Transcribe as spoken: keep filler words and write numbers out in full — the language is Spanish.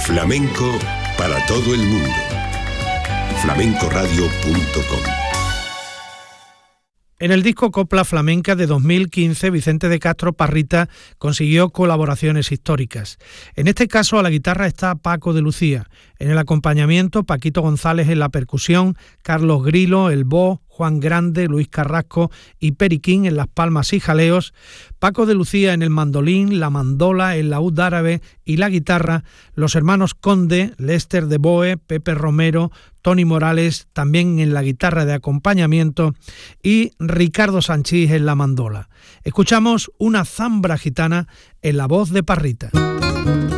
Flamenco para todo el mundo. flamenco radio punto com. En el disco Copla Flamenca de dos mil quince, Vicente de Castro Parrita consiguió colaboraciones históricas. En este caso, a la guitarra está Paco de Lucía. En el acompañamiento, Paquito González en la percusión, Carlos Grilo, el Bo, Juan Grande, Luis Carrasco y Periquín en las palmas y jaleos, Paco de Lucía en el mandolín, la mandola, el laúd árabe y la guitarra, los hermanos Conde, Lester de Boe, Pepe Romero, Tony Morales también en la guitarra de acompañamiento y Ricardo Sanchís en la mandola. Escuchamos una zambra gitana en la voz de Parrita.